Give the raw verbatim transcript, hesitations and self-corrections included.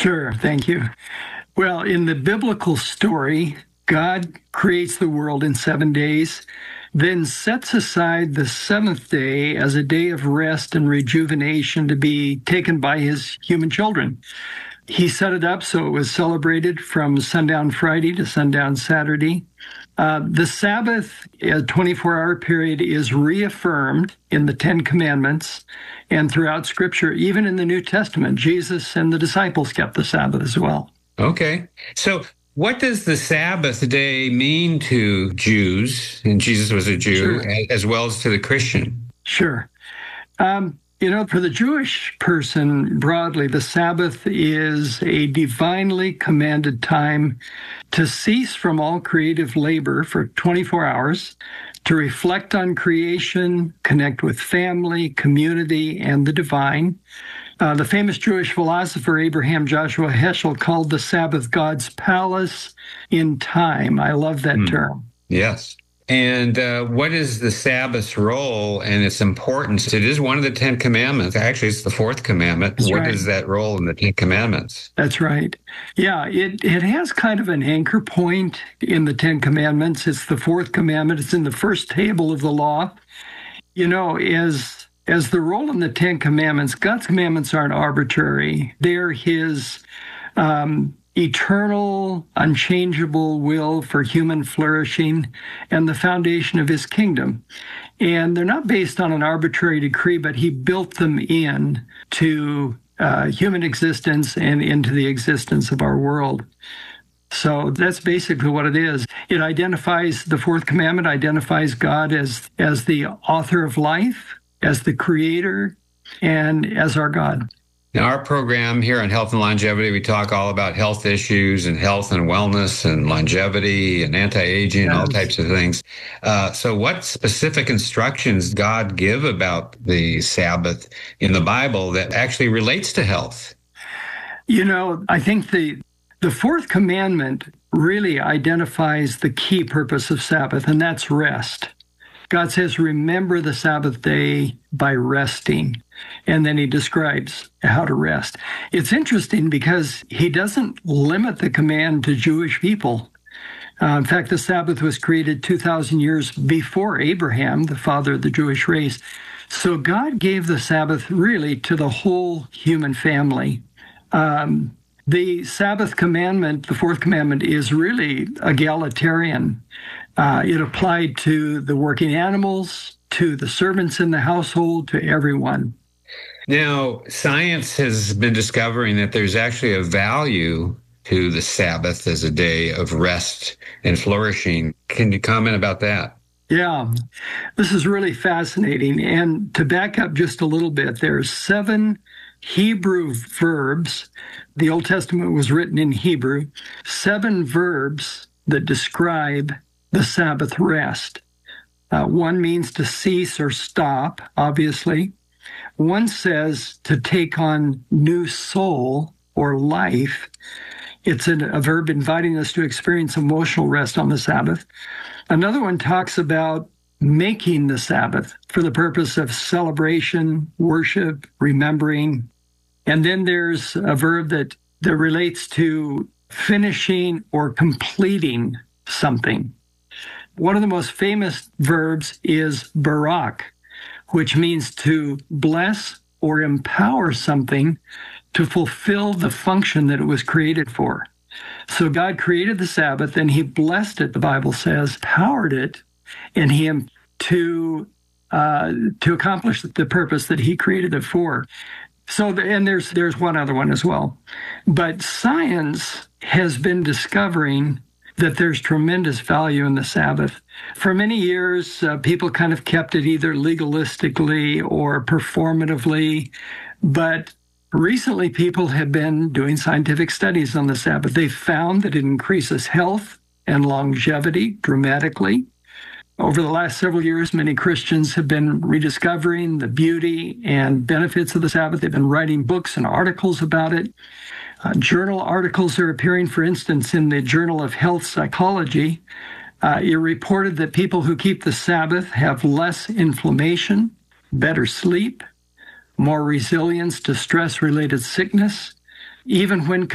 Sure, thank you. Well, in the biblical story, God creates the world in seven days, then sets aside the seventh day as a day of rest and rejuvenation to be taken by his human children. He set it up so it was celebrated from sundown Friday to sundown Saturday. Uh, the Sabbath, a twenty-four hour period, is reaffirmed in the Ten Commandments and throughout Scripture. Even in the New Testament, Jesus and the disciples kept the Sabbath as well. Okay. So what does the Sabbath day mean to Jews? And Jesus was a Jew, Sure. as well as to the Christian. Sure. Um, you know, for the Jewish person broadly, the Sabbath is a divinely commanded time to cease from all creative labor for twenty-four hours, to reflect on creation, connect with family, community, and the divine. Uh, the famous Jewish philosopher Abraham Joshua Heschel called the Sabbath God's palace in time. I love that Mm. term. Yes. And uh, what is the Sabbath's role and its importance? It is one of the Ten Commandments. Actually, it's the fourth commandment. That's what right. is that role in the Ten Commandments? That's right. Yeah, it, it has kind of an anchor point in the Ten Commandments. It's the fourth commandment. It's in the first table of the law. You know, as as the role in the Ten Commandments, God's commandments aren't arbitrary. They're his um, eternal, unchangeable will for human flourishing and the foundation of his kingdom. And they're not based on an arbitrary decree, but he built them in to uh, human existence and into the existence of our world. So that's basically what it is. It identifies, the fourth commandment identifies God as, as the author of life, as the creator, and as our God. In our program here on Health and Longevity, we talk all about health issues and health and wellness and longevity and anti-aging and all Yes. types of things. Uh, so what specific instructions God give about the Sabbath in the Bible that actually relates to health? You know, I think the the fourth commandment really identifies the key purpose of Sabbath, and that's rest. God says, remember the Sabbath day by resting. And then he describes how to rest. It's interesting because he doesn't limit the command to Jewish people. Uh, in fact, the Sabbath was created two thousand years before Abraham, the father of the Jewish race. So God gave the Sabbath really to the whole human family. Um, the Sabbath commandment, the fourth commandment, is really egalitarian. Uh, it applied to the working animals, to the servants in the household, to everyone. Now, science has been discovering that there's actually a value to the Sabbath as a day of rest and flourishing. Can you comment about that? Yeah, this is really fascinating. And to back up just a little bit, there's seven Hebrew verbs. The Old Testament was written in Hebrew, seven verbs that describe the Sabbath rest. Uh, one means to cease or stop, obviously. One says to take on new soul or life. It's an, a verb inviting us to experience emotional rest on the Sabbath. Another one talks about making the Sabbath for the purpose of celebration, worship, remembering. And then there's a verb that, that relates to finishing or completing something. One of the most famous verbs is barak, which means to bless or empower something to fulfill the function that it was created for. So God created the Sabbath and he blessed it, the Bible says, powered it, and he to uh, to accomplish the purpose that he created it for. So, the, and there's there's one other one as well. But science has been discovering that there's tremendous value in the Sabbath. For many years, uh, people kind of kept it either legalistically or performatively, but recently people have been doing scientific studies on the Sabbath. They found that it increases health and longevity dramatically. Over the last several years, many Christians have been rediscovering the beauty and benefits of the Sabbath. They've been writing books and articles about it. Uh, journal articles are appearing, for instance, in the Journal of Health Psychology. Uh, it reported that people who keep the Sabbath have less inflammation, better sleep, more resilience to stress-related sickness, even when